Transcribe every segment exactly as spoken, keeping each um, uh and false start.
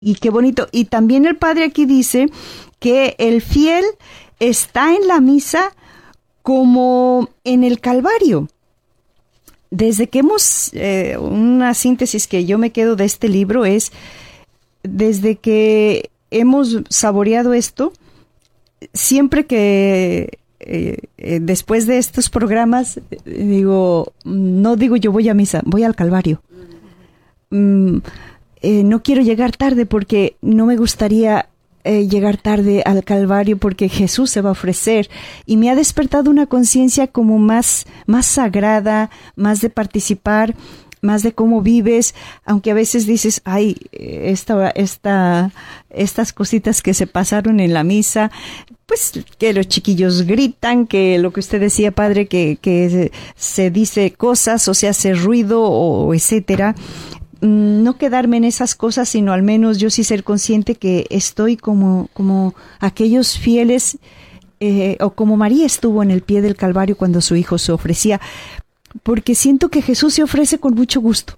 y qué bonito. Y también el padre aquí dice que el fiel está en la misa como en el Calvario. Desde que hemos, eh, una síntesis que yo me quedo de este libro es, desde que hemos saboreado esto, siempre que eh, eh, después de estos programas, eh, digo, no digo yo voy a misa, voy al Calvario. Mm, eh, no quiero llegar tarde porque no me gustaría eh, llegar tarde al Calvario porque Jesús se va a ofrecer, y me ha despertado una conciencia como más, más sagrada, más de participar, más de cómo vives, aunque a veces dices, ay, esta, esta, estas cositas que se pasaron en la misa, pues que los chiquillos gritan, que lo que usted decía, padre, que, que se, se dice cosas o se hace ruido o etcétera. No quedarme en esas cosas, sino al menos yo sí ser consciente que estoy como, como aquellos fieles, eh, o como María estuvo en el pie del Calvario cuando su hijo se ofrecía, porque siento que Jesús se ofrece con mucho gusto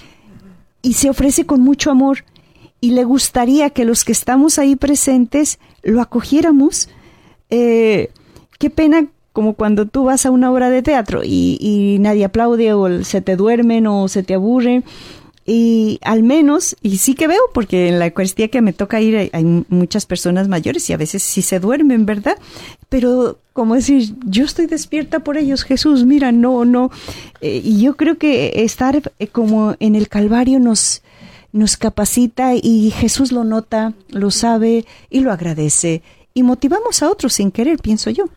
y se ofrece con mucho amor, y le gustaría que los que estamos ahí presentes lo acogiéramos. Eh, qué pena como cuando tú vas a una obra de teatro y, y nadie aplaude, o se te duermen o se te aburren. Y al menos, y sí que veo, porque en la Eucaristía que me toca ir hay, hay muchas personas mayores y a veces sí se duermen, ¿verdad? Pero como decir, yo estoy despierta por ellos, Jesús, mira, no, no. Eh, y yo creo que estar eh, como en el Calvario nos, nos capacita, y Jesús lo nota, lo sabe y lo agradece. Y motivamos a otros sin querer, pienso yo.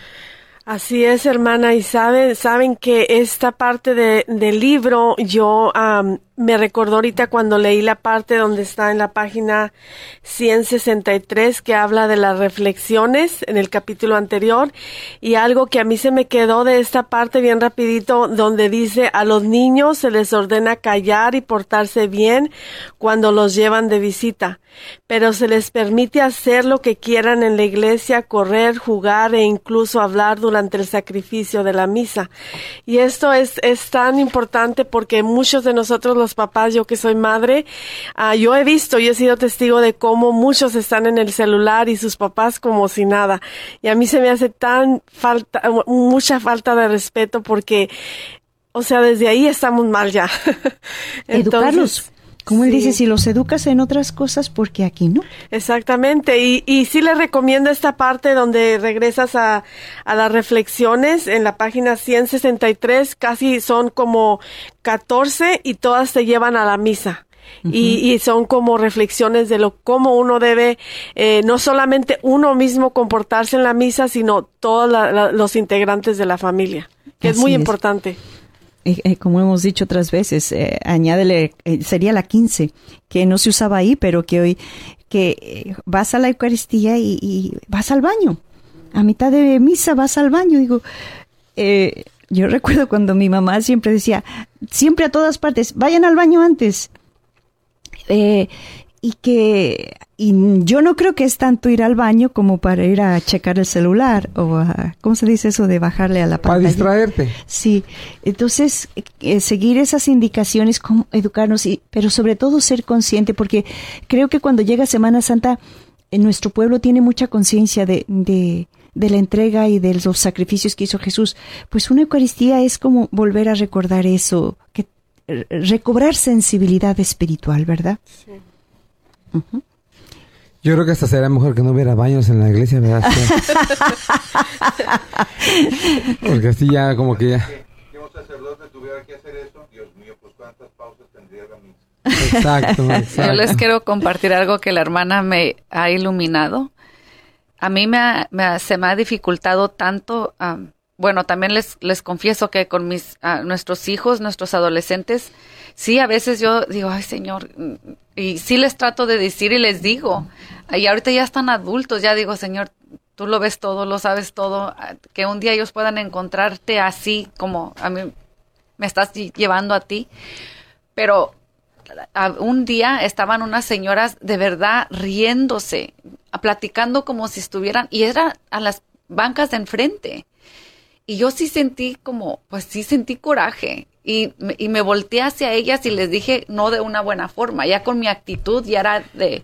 Así es, hermana, y saben, saben que esta parte de, del libro, yo um, me recordó ahorita cuando leí la parte donde está en la página ciento sesenta y tres, que habla de las reflexiones en el capítulo anterior, y algo que a mí se me quedó de esta parte bien rapidito, donde dice, a los niños se les ordena callar y portarse bien cuando los llevan de visita, pero se les permite hacer lo que quieran en la iglesia, correr, jugar e incluso hablar durante el sacrificio de la misa. Y esto es, es tan importante porque muchos de nosotros los papás, yo que soy madre, uh, yo he visto, yo he sido testigo de cómo muchos están en el celular y sus papás como si nada. Y a mí se me hace tan falta, mucha falta de respeto porque, o sea, desde ahí estamos mal ya. Entonces, educarlos. Como él sí. dice, si los educas en otras cosas, ¿por qué aquí no? Exactamente, y, y sí les recomiendo esta parte donde regresas a, a las reflexiones en la página ciento sesenta y tres, casi son como catorce y todas te llevan a la misa. Uh-huh. Y, y son como reflexiones de lo cómo uno debe, eh, no solamente uno mismo comportarse en la misa, sino todos la, la, los integrantes de la familia, que Así es muy es. importante. Eh, eh, como hemos dicho otras veces, eh, añádele, eh, sería la quince, que no se usaba ahí, pero que hoy, que eh, vas a la Eucaristía y, y vas al baño. A mitad de misa vas al baño. Digo, eh, yo recuerdo cuando mi mamá siempre decía, siempre a todas partes, vayan al baño antes. Eh, y que y yo no creo que es tanto ir al baño como para ir a checar el celular o a, ¿cómo se dice eso de bajarle a la pantalla? Para distraerte. Sí, entonces eh, seguir esas indicaciones, como educarnos, y, pero sobre todo ser consciente, porque creo que cuando llega Semana Santa, en nuestro pueblo tiene mucha conciencia de, de, de la entrega y de los sacrificios que hizo Jesús. Pues una Eucaristía es como volver a recordar eso, que recobrar sensibilidad espiritual, ¿verdad? Sí. Uh-huh. Yo creo que hasta será mejor que no hubiera baños en la iglesia, ¿verdad? Porque así ya como que ya... Que un sacerdote tuviera que hacer eso, Dios mío, pues cuántas pausas tendría la misa. Exacto, exacto. Yo les quiero compartir algo que la hermana me ha iluminado. A mí me, ha, me ha, se me ha dificultado tanto... Um, bueno, también les les confieso que con mis uh, nuestros hijos, nuestros adolescentes, sí, a veces yo digo, ay, Señor, y sí les trato de decir y les digo, y ahorita ya están adultos, ya digo, Señor, tú lo ves todo, lo sabes todo, que un día ellos puedan encontrarte así como a mí me estás llevando a ti. Pero a, un día estaban unas señoras de verdad riéndose, platicando como si estuvieran, y era a las bancas de enfrente. Y yo sí sentí como, pues sí sentí coraje. Y, y me volteé hacia ellas y les dije no de una buena forma. Ya con mi actitud ya era de,